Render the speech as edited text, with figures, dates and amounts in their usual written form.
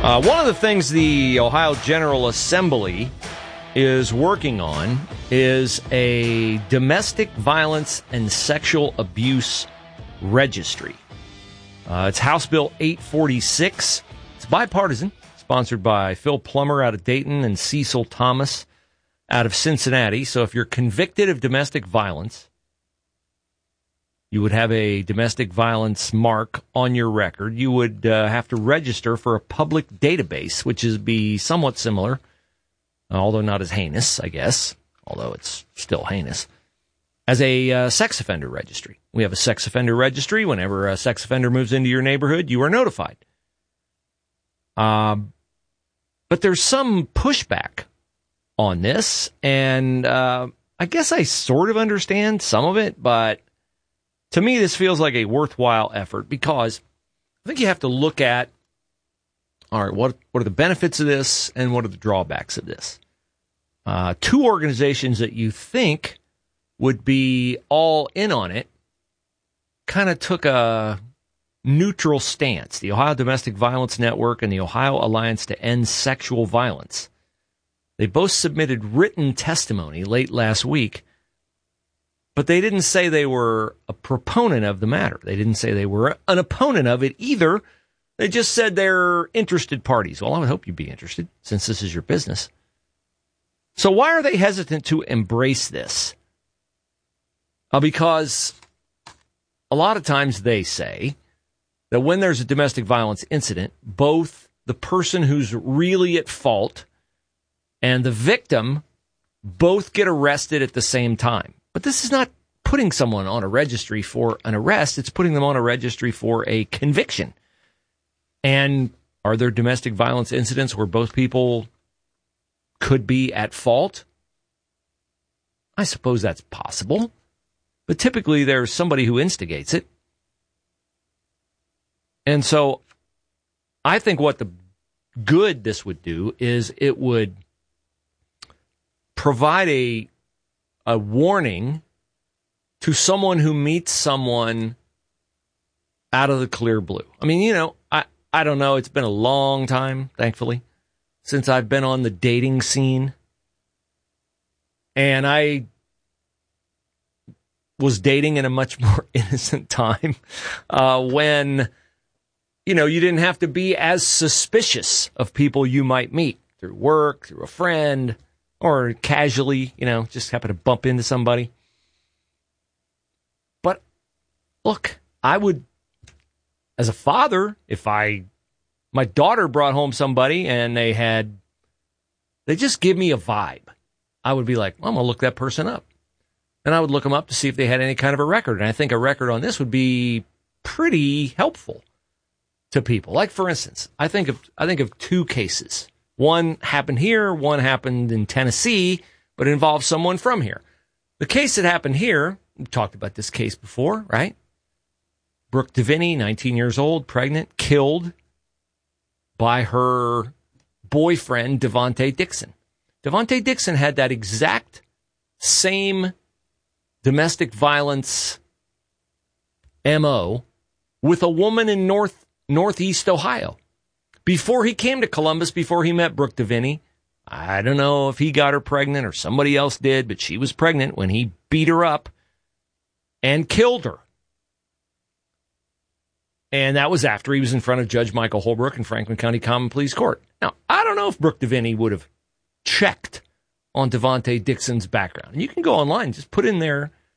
One of the things the Ohio General Assembly is working on is a domestic violence and sexual abuse registry. It's House Bill 846. It's bipartisan, sponsored by Phil Plummer out of Dayton and Cecil Thomas out of Cincinnati. So if you're convicted of domestic violence, you would have a domestic violence mark on your record. You would have to register for a public database, which is be somewhat similar, although not as heinous, I guess, although it's still heinous, as a sex offender registry. We have a sex offender registry. Whenever a sex offender moves into your neighborhood, you are notified. But there's some pushback on this, and I guess I sort of understand some of it, but to me, this feels like a worthwhile effort because I think you have to look at, all right, what are the benefits of this and what are the drawbacks of this? Two organizations that you think would be all in on it kind of took a neutral stance. The Ohio Domestic Violence Network and the Ohio Alliance to End Sexual Violence. They both submitted written testimony late last week, but they didn't say they were a proponent of the matter. They didn't say they were an opponent of it either. They just said they're interested parties. Well, I would hope you'd be interested since this is your business. So why are they hesitant to embrace this? Because a lot of times they say that when there's a domestic violence incident, both the person who's really at fault and the victim both get arrested at the same time. But this is not putting someone on a registry for an arrest. It's putting them on a registry for a conviction. And are there domestic violence incidents where both people could be at fault? I suppose that's possible. But typically there's somebody who instigates it. And so I think what the good this would do is it would provide a warning to someone who meets someone out of the clear blue. I mean, you know, I don't know. It's been a long time, thankfully, since I've been on the dating scene. And I was dating in a much more innocent time when, you know, you didn't have to be as suspicious of people you might meet through work, through a friend, or casually, you know, just happen to bump into somebody. But look, I would, as a father, if my daughter brought home somebody and they just give me a vibe, I would be like, well, I'm going to look that person up. And I would look them up to see if they had any kind of a record. And I think a record on this would be pretty helpful to people. Like, for instance, I think of two cases. One happened here, one happened in Tennessee, but it involves someone from here. The case that happened here, we talked about this case before, right? Brooke Deviney, 19 years old, pregnant, killed by her boyfriend, Devontae Dixon. Devontae Dixon had that exact same domestic violence MO with a woman in Northeast Ohio. Before he came to Columbus, before he met Brooke Deviney, I don't know if he got her pregnant or somebody else did, but she was pregnant when he beat her up and killed her. And that was after he was in front of Judge Michael Holbrook in Franklin County Common Pleas Court. Now, I don't know if Brooke Deviney would have checked on Devontae Dixon's background. And you can go online, just put in there